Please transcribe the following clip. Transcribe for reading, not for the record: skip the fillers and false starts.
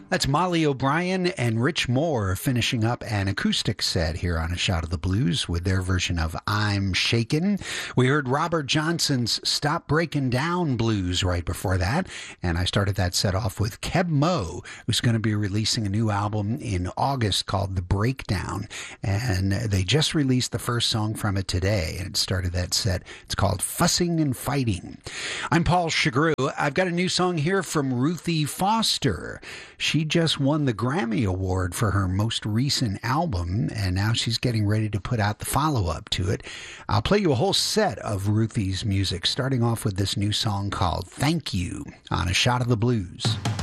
That's Molly O'Brien and Rich Moore finishing up an acoustic set here on A Shot of the Blues with their version of I'm Shakin'. We heard Robert Johnson's Stop Breaking Down Blues right before that, and I started that set off with Keb Mo, who's going to be releasing a new album in August called The Breakdown, and they just released the first song from it today, and it started that set. It's called Fussing and Fighting. I'm Paul Chagru. I've got a new song here from Ruthie Foster. She just won the Grammy Award for her most recent album, and now she's getting ready to put out the follow-up to it. I'll play you a whole set of Ruthie's music, starting off with this new song called Thank You on A Shot of the Blues.